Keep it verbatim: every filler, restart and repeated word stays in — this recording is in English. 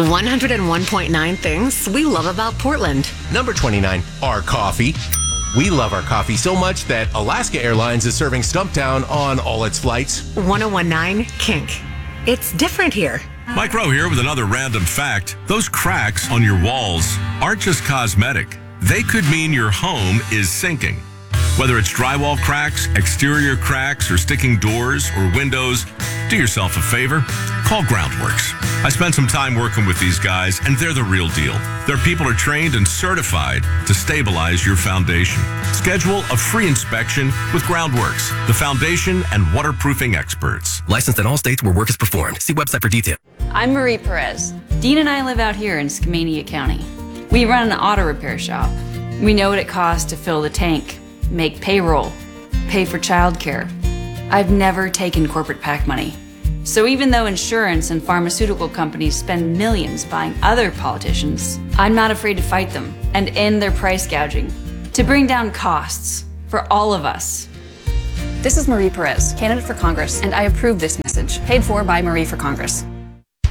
one oh one point nine things we love about Portland. Number twenty-nine, our coffee. We love our coffee so much that Alaska Airlines is serving Stumptown on all its flights. one oh one point nine Kink. It's different here. Mike Rowe here with another random fact. Those cracks on your walls aren't just cosmetic. They could mean your home is sinking. Whether it's drywall cracks, exterior cracks, or sticking doors or windows, do yourself a favor. Call Groundworks. I spent some time working with these guys, and they're the real deal. Their people are trained and certified to stabilize your foundation. Schedule a free inspection with Groundworks, the foundation and waterproofing experts. Licensed in all states where work is performed. See website for details. I'm Marie Perez. Dean and I live out here in Skamania County. We run an auto repair shop. We know what it costs to fill the tank, make payroll, pay for childcare. I've never taken corporate PAC money. So even though insurance and pharmaceutical companies spend millions buying other politicians, I'm not afraid to fight them and end their price gouging to bring down costs for all of us. This is Marie Perez, candidate for Congress, and I approve this message, paid for by Marie for Congress.